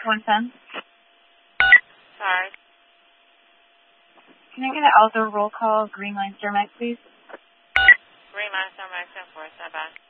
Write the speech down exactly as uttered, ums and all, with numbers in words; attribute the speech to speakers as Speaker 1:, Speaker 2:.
Speaker 1: one ten.
Speaker 2: Sorry.
Speaker 1: Can I get an outdoor roll call, Green Line Cermak, please?
Speaker 2: Green Line Cermak, ten four, stand by.